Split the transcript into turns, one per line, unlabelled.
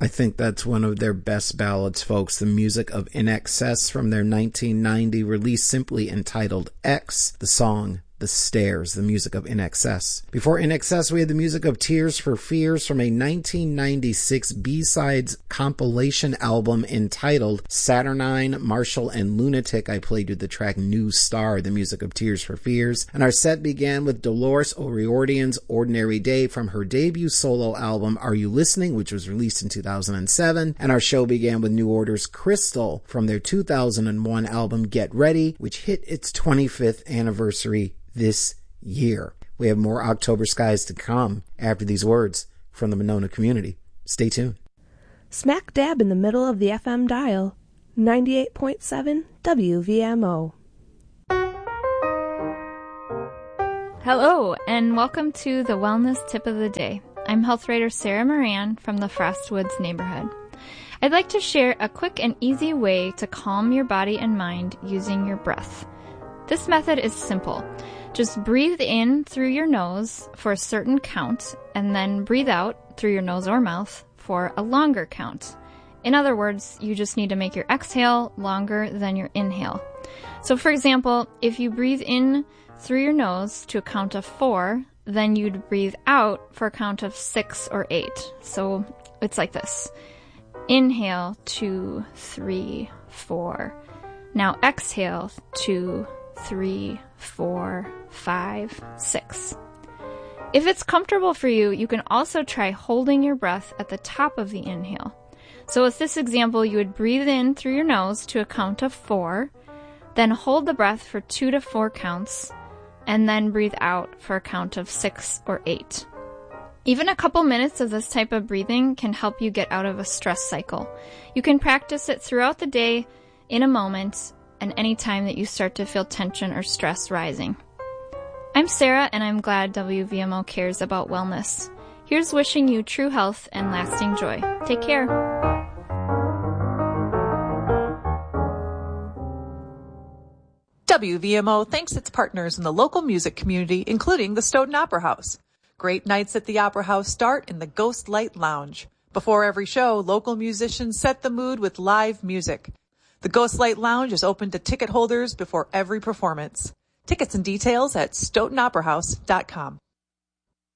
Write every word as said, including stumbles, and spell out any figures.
I think that's one of their best ballads, folks. The music of In Excess from their nineteen ninety release, simply entitled X, the song The Stairs, the music of In Excess. Before In Excess, we had the music of Tears for Fears from a nineteen ninety-six B-Sides compilation album entitled Saturnine, Marshall, and Lunatic. I played you the track New Star, the music of Tears for Fears. And our set began with Dolores O'Riordan's Ordinary Day from her debut solo album Are You Listening, which was released in two thousand seven. And our show began with New Order's Crystal from their two thousand one album Get Ready, which hit its twenty-fifth anniversary this year. We have more October Skies to come after these words from the Monona community. Stay tuned.
Smack dab in the middle of the F M dial, ninety-eight point seven W V M O.
Hello, and welcome to the Wellness Tip of the Day. I'm health writer Sarah Moran from the Frostwoods neighborhood. I'd like to share a quick and easy way to calm your body and mind using your breath. This method is simple. Just breathe in through your nose for a certain count, and then breathe out through your nose or mouth for a longer count. In other words, you just need to make your exhale longer than your inhale. So for example, if you breathe in through your nose to a count of four, then you'd breathe out for a count of six or eight. So it's like this. Inhale, two, three, four. Now exhale, two, three, four, five, six. If it's comfortable for you, you can also try holding your breath at the top of the inhale. So with this example, you would breathe in through your nose to a count of four, then hold the breath for two to four counts, and then breathe out for a count of six or eight. Even a couple minutes of this type of breathing can help you get out of a stress cycle. You can practice it throughout the day, in a moment, and any time that you start to feel tension or stress rising. I'm Sarah, and I'm glad W V M O cares about wellness. Here's wishing you true health and lasting joy. Take care.
W V M O thanks its partners in the local music community, including the Stoughton Opera House. Great nights at the Opera House start in the Ghost Light Lounge. Before every show, local musicians set the mood with live music. The Ghost Light Lounge is open to ticket holders before every performance. Tickets and details at stoughton opera house dot com.